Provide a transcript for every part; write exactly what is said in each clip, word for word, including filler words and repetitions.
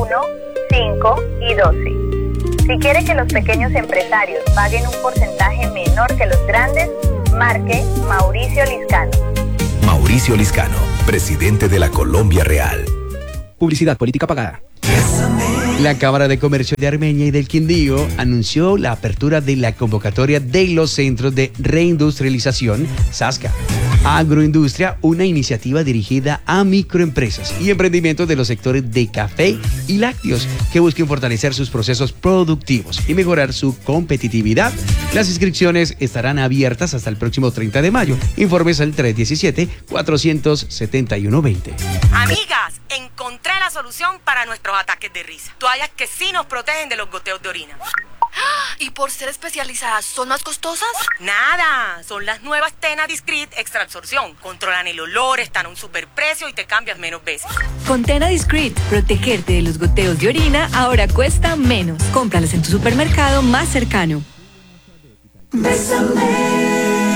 uno, cinco y doce. Si quiere que los pequeños empresarios paguen un porcentaje menor que los grandes, marque Mauricio Liscano. Mauricio Liscano, presidente de la Colombia Real. Publicidad política pagada. La Cámara de Comercio de Armenia y del Quindío anunció la apertura de la convocatoria de los Centros de Reindustrialización, SASCA. Agroindustria, una iniciativa dirigida a microempresas y emprendimientos de los sectores de café y lácteos que busquen fortalecer sus procesos productivos y mejorar su competitividad. Las inscripciones estarán abiertas hasta el próximo treinta de mayo. Informes al tres diecisiete, cuatrocientos setenta y uno veinte. Amigas, encontré la solución para nuestros ataques de risa. Toallas que sí nos protegen de los goteos de orina. ¿Y por ser especializadas son más costosas? Nada, son las nuevas Tena Discreet Extra Absorción. Controlan el olor, están a un superprecio y te cambias menos veces. Con Tena Discreet, protegerte de los goteos de orina ahora cuesta menos. Cómpralas en tu supermercado más cercano. Bésame.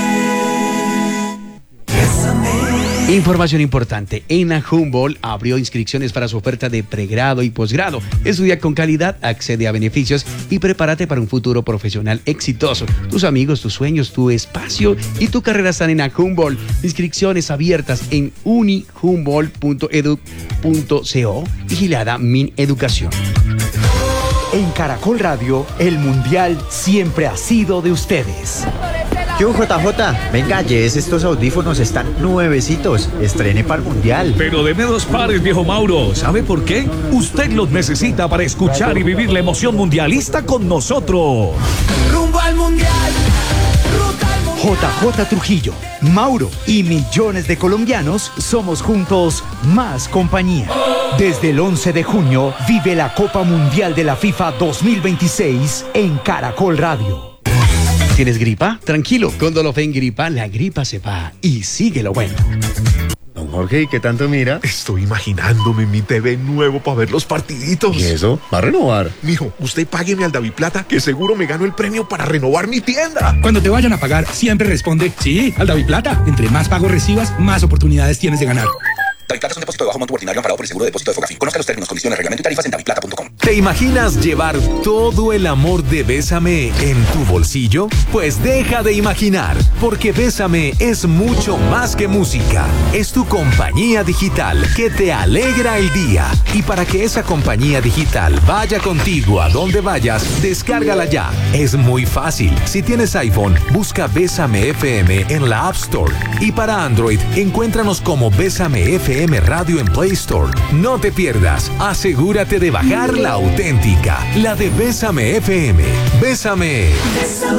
Información importante. ENA Humboldt abrió inscripciones para su oferta de pregrado y posgrado. Estudia con calidad, accede a beneficios y prepárate para un futuro profesional exitoso. Tus amigos, tus sueños, tu espacio y tu carrera están en ENA Humboldt. Inscripciones abiertas en uni humboldt punto edu punto co. Vigilada Mineducación. En Caracol Radio, el Mundial siempre ha sido de ustedes. Yo, J J, venga, Jess, estos audífonos están nuevecitos. Estrene para el Mundial. Pero deme dos pares, viejo Mauro. ¿Sabe por qué? Usted los necesita para escuchar y vivir la emoción mundialista con nosotros. ¡Rumbo al Mundial! J J Trujillo, Mauro y millones de colombianos somos juntos más compañía. Desde el once de junio vive la Copa Mundial de la FIFA dos mil veintiséis en Caracol Radio. ¿Tienes gripa? Tranquilo, con Dolofen Gripa, la gripa se va y sigue lo bueno. Don Jorge, ¿y qué tanto mira? Estoy imaginándome mi T V nuevo para ver los partiditos. ¿Y eso? ¿Va a renovar? Mijo, usted págueme al Daviplata, que seguro me gano el premio para renovar mi tienda. Cuando te vayan a pagar, siempre responde, sí, al Daviplata. Entre más pagos recibas, más oportunidades tienes de ganar. Daviplata es un depósito de bajo monto ordinario amparado por el seguro de depósito de Fogafín. Conozca los términos, condiciones, reglamento y tarifas en daviplata punto com. ¿Te imaginas llevar todo el amor de Bésame en tu bolsillo? Pues deja de imaginar, porque Bésame es mucho más que música. Es tu compañía digital que te alegra el día. Y para que esa compañía digital vaya contigo a donde vayas, descárgala ya. Es muy fácil. Si tienes iPhone, busca Bésame F M en la App Store. Y para Android, encuéntranos como Bésame F M Radio en Play Store. No te pierdas, asegúrate de bajar la auténtica, la de Bésame F M. Bésame. Bésame.